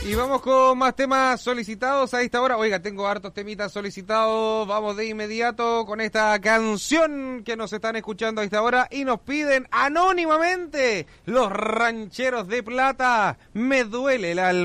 Y vamos con más temas solicitados a esta hora. Oiga, tengo hartos temitas solicitados. Vamos de inmediato con esta canción que nos están escuchando a esta hora y nos piden anónimamente los Rancheros de Plata. Me duele el alma.